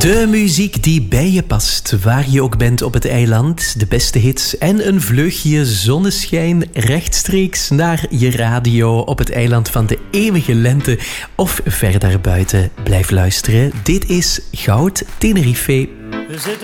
De muziek die bij je past, waar je ook bent op het eiland. De beste hits en een vleugje zonneschijn rechtstreeks naar je radio op het eiland van de eeuwige lente of ver daarbuiten. Blijf luisteren. Dit is Goud Tenerife.